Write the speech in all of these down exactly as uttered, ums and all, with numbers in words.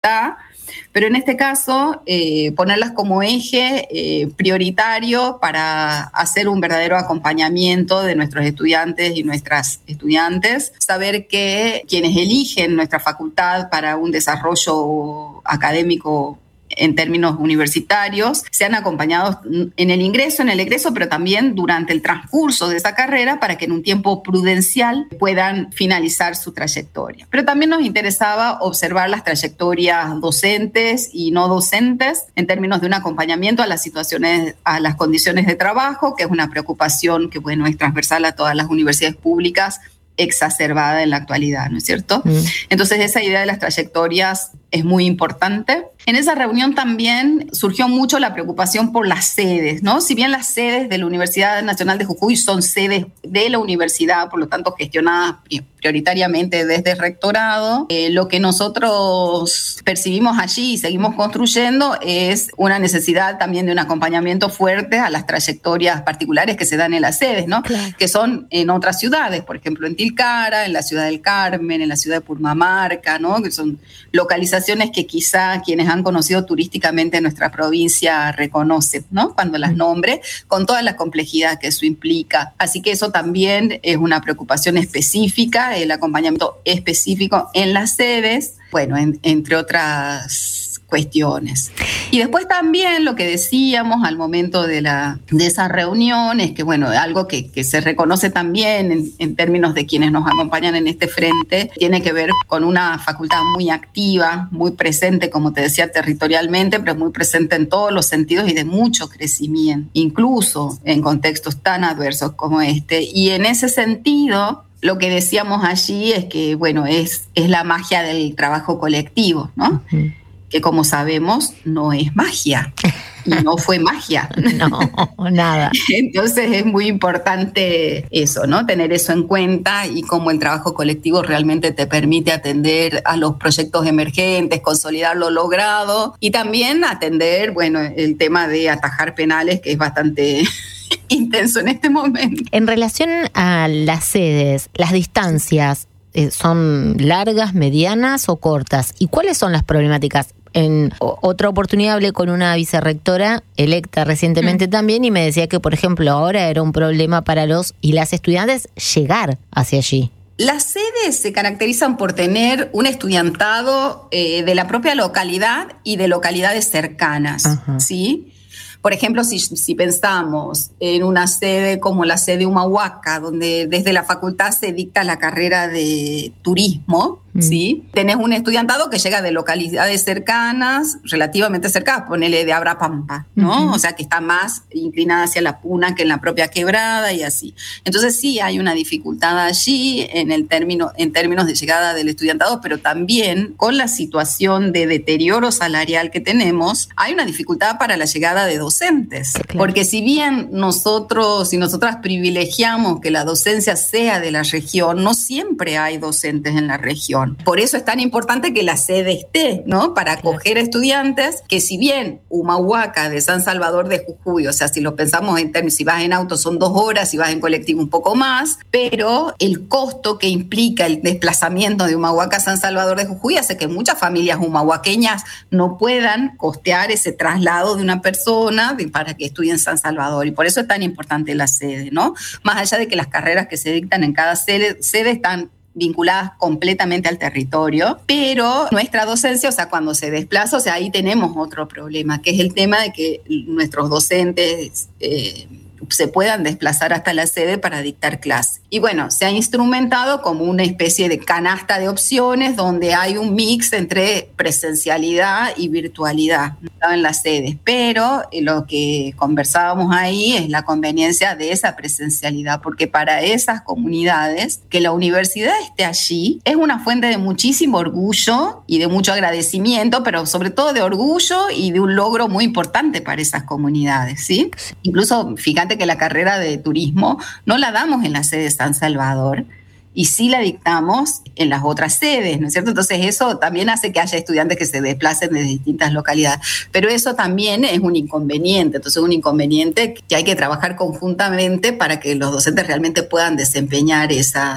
facultad, pero en este caso eh, ponerlas como eje eh, prioritario para hacer un verdadero acompañamiento de nuestros estudiantes y nuestras estudiantes, saber que quienes eligen nuestra facultad para un desarrollo académico en términos universitarios, sean acompañados en el ingreso, en el egreso, pero también durante el transcurso de esa carrera para que en un tiempo prudencial puedan finalizar su trayectoria. Pero también nos interesaba observar las trayectorias docentes y no docentes en términos de un acompañamiento a las situaciones, a las condiciones de trabajo, que es una preocupación que, bueno, es transversal a todas las universidades públicas, exacerbada en la actualidad, ¿no es cierto? Mm. Entonces, esa idea de las trayectorias es muy importante. En esa reunión también surgió mucho la preocupación por las sedes, ¿no? Si bien las sedes de la Universidad Nacional de Jujuy son sedes de la universidad, por lo tanto gestionadas prioritariamente desde el rectorado, eh, lo que nosotros percibimos allí y seguimos construyendo es una necesidad también de un acompañamiento fuerte a las trayectorias particulares que se dan en las sedes, ¿no? Claro. Que son en otras ciudades, por ejemplo en Tilcara, en la ciudad del Carmen, en la ciudad de Purmamarca, ¿no? Que son localizaciones que quizá quienes han conocido turísticamente nuestra provincia reconocen, ¿no? Cuando las nombre, con toda la complejidad que eso implica. Así que eso también es una preocupación específica, el acompañamiento específico en las sedes, bueno, en, entre otras cuestiones. Y después también lo que decíamos al momento de, la, de esa reunión es que, bueno, algo que, que se reconoce también en, en términos de quienes nos acompañan en este frente, tiene que ver con una facultad muy activa, muy presente, como te decía, territorialmente, pero muy presente en todos los sentidos y de mucho crecimiento, incluso en contextos tan adversos como este. Y en ese sentido, lo que decíamos allí es que, bueno, es, es la magia del trabajo colectivo, ¿no? Uh-huh. Que como sabemos no es magia y no fue magia. No, nada. Entonces es muy importante eso, ¿no? Tener eso en cuenta y cómo el trabajo colectivo realmente te permite atender a los proyectos emergentes, consolidar lo logrado y también atender, bueno, el tema de atajar penales, que es bastante intenso en este momento. En relación a las sedes, las distancias, ¿son largas, medianas o cortas? ¿Y cuáles son las problemáticas? En otra oportunidad hablé con una vicerrectora electa recientemente mm. también y me decía que, por ejemplo, ahora era un problema para los y las estudiantes llegar hacia allí. Las sedes se caracterizan por tener un estudiantado eh, de la propia localidad y de localidades cercanas, uh-huh. ¿sí? Por ejemplo, si, si pensamos en una sede como la sede Humahuaca, donde desde la facultad se dicta la carrera de turismo, mm. ¿sí? Tenés un estudiantado que llega de localidades cercanas, relativamente cercanas, ponele de Abrapampa, ¿no? Uh-huh. O sea, que está más inclinada hacia la Puna que en la propia Quebrada y así. Entonces sí hay una dificultad allí en, el término, en términos de llegada del estudiantado, pero también con la situación de deterioro salarial que tenemos, hay una dificultad para la llegada de docentes. Claro. Porque si bien nosotros y nosotras privilegiamos que la docencia sea de la región, no siempre hay docentes en la región. Por eso es tan importante que la sede esté, ¿no? Para acoger a estudiantes que, si bien Humahuaca de San Salvador de Jujuy, o sea, si lo pensamos en términos, si vas en auto son dos horas, si vas en colectivo un poco más, pero el costo que implica el desplazamiento de Humahuaca a San Salvador de Jujuy hace que muchas familias humahuaqueñas no puedan costear ese traslado de una persona para que estudie en San Salvador, y por eso es tan importante la sede, ¿no? Más allá de que las carreras que se dictan en cada sede, sede están vinculadas completamente al territorio, pero nuestra docencia, o sea, cuando se desplaza, o sea, ahí tenemos otro problema, que es el tema de que nuestros docentes eh, se puedan desplazar hasta la sede para dictar clase. Y bueno, se ha instrumentado como una especie de canasta de opciones donde hay un mix entre presencialidad y virtualidad en las sedes, pero lo que conversábamos ahí es la conveniencia de esa presencialidad, porque para esas comunidades que la universidad esté allí es una fuente de muchísimo orgullo y de mucho agradecimiento, pero sobre todo de orgullo y de un logro muy importante para esas comunidades, ¿sí? Incluso, fíjate que la carrera de turismo no la damos en la sede de San Salvador y sí la dictamos en las otras sedes, ¿no es cierto? Entonces eso también hace que haya estudiantes que se desplacen de distintas localidades, pero eso también es un inconveniente, entonces un inconveniente que hay que trabajar conjuntamente para que los docentes realmente puedan desempeñar esa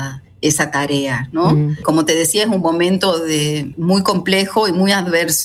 esa tarea, ¿no? Mm. Como te decía, es un momento de, muy complejo y muy adverso